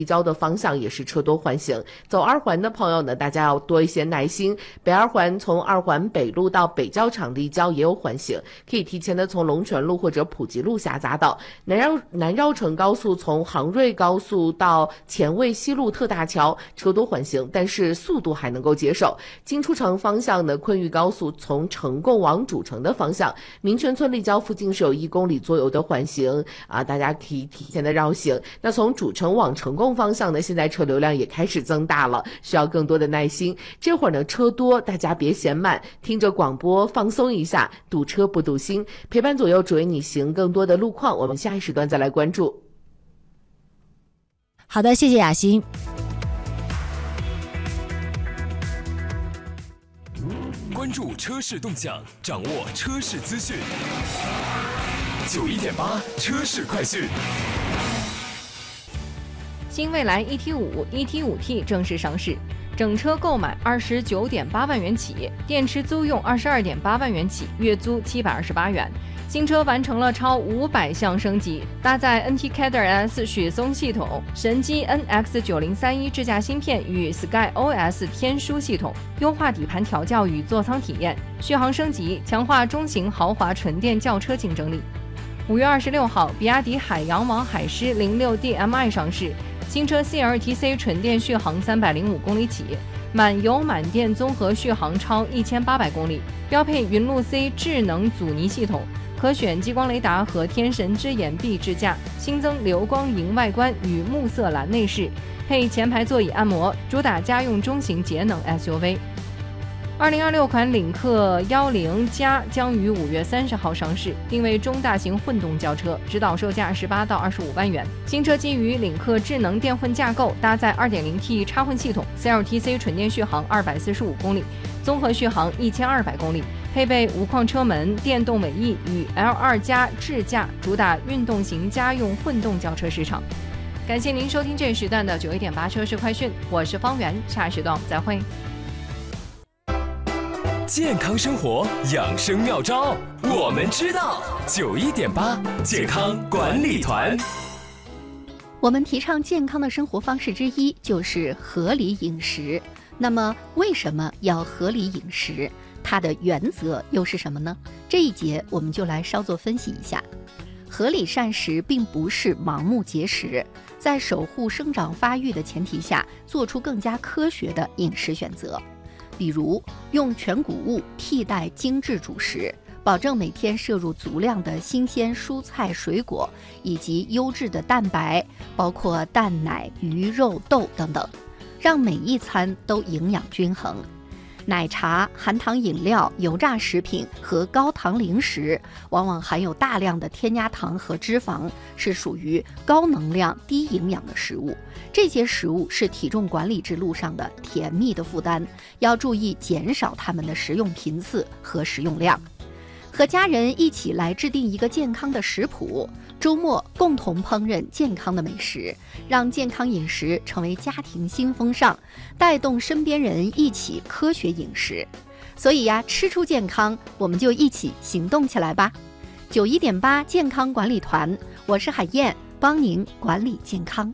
立交的方向也是车多缓行，走2环的朋友呢，大家要多一些耐心。北2环从2环北路到北交场立交也有缓行，可以提前的从龙泉路或者普吉路下匝道。南绕城高速从杭瑞高速到前卫西路特大桥车多缓行，但是速度还能够接受。进出城方向呢，昆玉高速从成贡往主城的方向，民权村立交附近是有1公里左右的缓行大家可以提前的绕行。那从主城往成贡方向呢，现在车流量也开始增大了，需要更多的耐心。这会儿呢车多，大家别嫌慢，听着广播放松一下，堵车不堵心，陪伴左右只为你行。更多的路况我们下一时段再来关注。 好的，谢谢雅欣。 关注车市动向，掌握车市资讯。91.8车市快讯。 新蔚来 ET5、ET5T 正式上市，整车购买29.8万元起，电池租用22.8万元起，月租728元。新车完成了超500项升级，搭载 NT-Cadder S 雪松系统、神机 NX9031 智驾芯片与 SkyOS 天枢系统，优化底盘调教与座舱体验，续航升级，强化中型豪华纯电轿车竞争力。5月26号，比亚迪海洋王海狮 06DMi 上市，新车 CLTC 纯电续航305公里起，满油满电综合续航超1800公里，标配云路 C 智能阻尼系统，可选激光雷达和天神之眼壁支架，新增流光银外观与木色蓝内饰，配前排座椅按摩，主打家用中型节能 SUV。2026款领克10加将于5月30号上市，定位中大型混动轿车，指导售价18到25万元。新车基于领克智能电混架构，搭载 2.0T 插混系统 ，CLTC 纯电续航245公里，综合续航1200公里，配备无框车门、电动尾翼与 L2 加智驾，主打运动型家用混动轿车市场。感谢您收听这一时段的91.8车市快讯，我是方圆，下一时段我们再会。 健康生活养生妙招，我们知道。91.8健康管理团。 我们提倡健康的生活方式之一就是合理饮食。那么为什么要合理饮食？它的原则又是什么呢？这一节我们就来稍作分析一下。合理膳食并不是盲目节食，在守护生长发育的前提下，做出更加科学的饮食选择。比如用全谷物替代精致主食，保证每天摄入足量的新鲜蔬菜水果以及优质的蛋白，包括蛋奶、鱼肉、豆等等，让每一餐都营养均衡。奶茶、含糖饮料、油炸食品和高糖零食往往含有大量的添加糖和脂肪，是属于高能量低营养的食物。这些食物是体重管理之路上的甜蜜的负担，要注意减少它们的食用频次和食用量。和家人一起来制定一个健康的食谱，周末共同烹饪健康的美食，让健康饮食成为家庭新风尚，带动身边人一起科学饮食。所以呀，吃出健康，我们就一起行动起来吧。91.8健康管理团，我是海燕，帮您管理健康。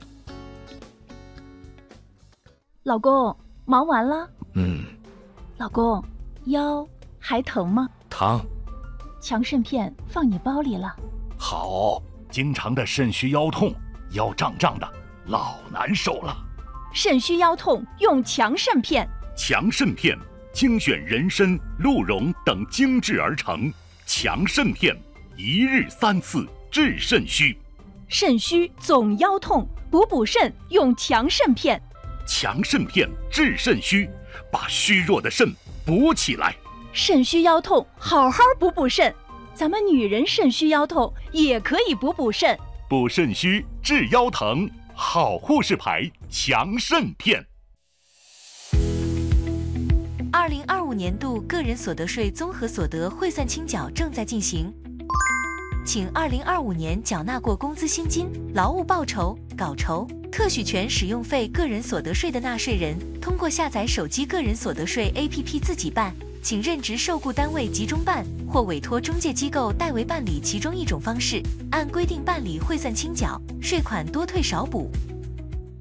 老公，忙完了？老公，腰还疼吗？ 疼。 强肾片放你包里了。 好，经常的肾虚腰痛，腰胀胀的，老难受了。 肾虚腰痛用强肾片。 强肾片精选人参、鹿茸等精制而成，强肾片一日3次治肾虚。 肾虚总腰痛，补肾用强肾片。 强肾片治肾虚，把虚弱的肾补起来。 肾虚腰痛好好补肾，咱们女人肾虚腰痛也可以补肾。 补肾虚治腰疼，好护士牌强肾片。 2025年度个人所得税综合所得汇算清缴正在进行，请2025年缴纳过工资薪金、劳务报酬、稿酬、特许权使用费个人所得税的纳税人，通过下载手机个人所得税 APP 自己办，请任职受雇单位集中办或委托中介机构代为办理其中一种方式，按规定办理汇算清缴，税款多退少补。